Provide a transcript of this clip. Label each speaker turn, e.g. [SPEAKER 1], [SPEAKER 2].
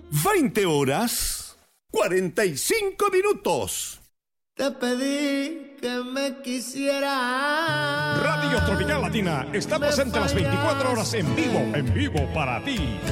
[SPEAKER 1] 20 horas 45 minutos.
[SPEAKER 2] Te pedí que me quisieras.
[SPEAKER 3] Radio Tropical Latina está presente las 24 horas en vivo para ti.